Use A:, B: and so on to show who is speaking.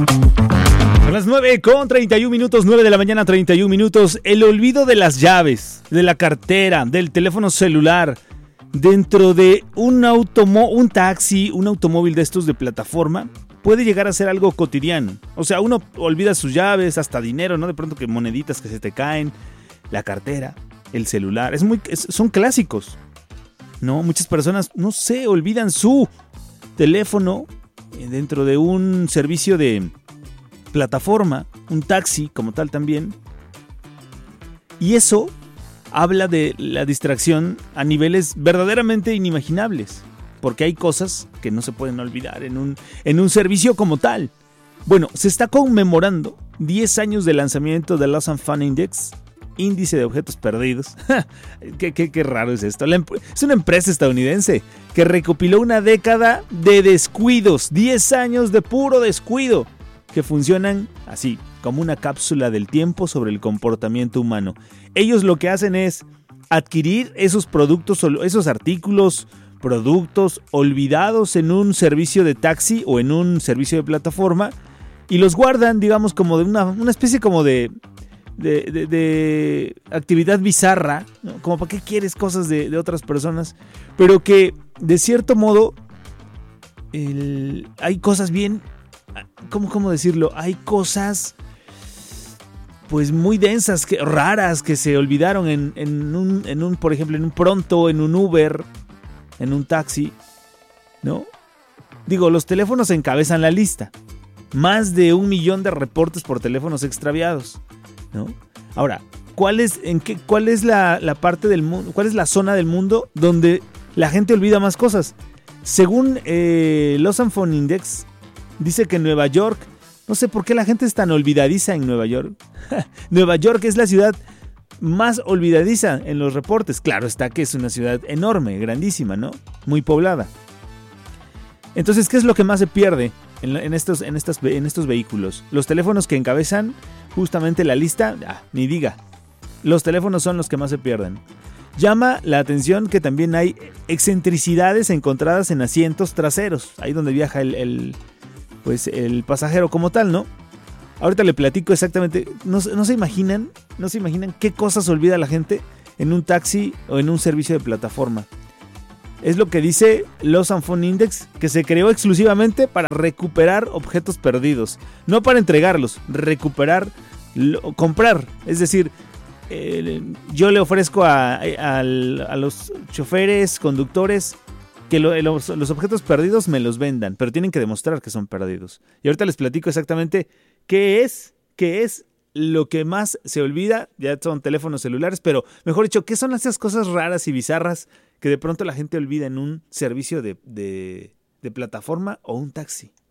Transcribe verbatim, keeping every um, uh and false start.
A: A las nueve con treinta y un minutos, nueve de la mañana, treinta y un minutos. El olvido de las llaves, de la cartera, del teléfono celular, dentro de un automo- un taxi, un automóvil de estos de plataforma, puede llegar a ser algo cotidiano. O sea, uno olvida sus llaves, hasta dinero, ¿no? De pronto que moneditas que se te caen, la cartera, el celular. Es muy, es, son clásicos, ¿no? Muchas personas, no sé, olvidan su teléfono dentro de un servicio de plataforma, un taxi como tal también. Y eso habla de la distracción a niveles verdaderamente inimaginables, porque hay cosas que no se pueden olvidar en un, en un servicio como tal. Bueno, se está conmemorando diez años de lanzamiento del Lost and Found Index, índice de objetos perdidos. ¿Qué, qué, qué raro es esto. La empre- es una empresa estadounidense que recopiló una década de descuidos, diez años de puro descuido, que funcionan así, como una cápsula del tiempo sobre el comportamiento humano. Ellos lo que hacen es adquirir esos productos, esos artículos, productos olvidados en un servicio de taxi o en un servicio de plataforma y los guardan, digamos, como de una, una especie como de, de, de, de actividad bizarra, ¿no? Como para qué quieres cosas de, de otras personas, pero que de cierto modo el, hay cosas bien... ¿Cómo, ¿Cómo decirlo? Hay cosas pues muy densas, que, raras, que se olvidaron en, en, un, en un, por ejemplo, en un Pronto, en un Uber, en un taxi, ¿no? Digo, los teléfonos encabezan la lista. Más de un millón de reportes por teléfonos extraviados, ¿no? Ahora, ¿cuál es, en qué, cuál es la, la parte del mundo, cuál es la zona del mundo donde la gente olvida más cosas? Según eh, Lost and Found Index, dice que en Nueva York, no sé por qué la gente es tan olvidadiza en Nueva York. Nueva York es la ciudad más olvidadiza en los reportes. Claro está que es una ciudad enorme, grandísima, ¿no? Muy poblada. Entonces, ¿qué es lo que más se pierde en, en, estos, en, estas, en estos vehículos? Los teléfonos que encabezan justamente la lista, ah, ni diga. Los teléfonos son los que más se pierden. Llama la atención que también hay excentricidades encontradas en asientos traseros, ahí donde viaja el... el pues el pasajero como tal, ¿no? Ahorita le platico exactamente, no, no se imaginan, no se imaginan qué cosas olvida la gente en un taxi o en un servicio de plataforma. Es lo que dice Lost and Found Index, que se creó exclusivamente para recuperar objetos perdidos, no para entregarlos, recuperar, lo, comprar, es decir, eh, yo le ofrezco a, a, a los choferes, conductores, que lo, los, los objetos perdidos me los vendan, pero tienen que demostrar que son perdidos. Y ahorita les platico exactamente qué es, qué es lo que más se olvida. Ya son teléfonos celulares, pero mejor dicho, ¿qué son esas cosas raras y bizarras que de pronto la gente olvida en un servicio de, de, de plataforma o un taxi?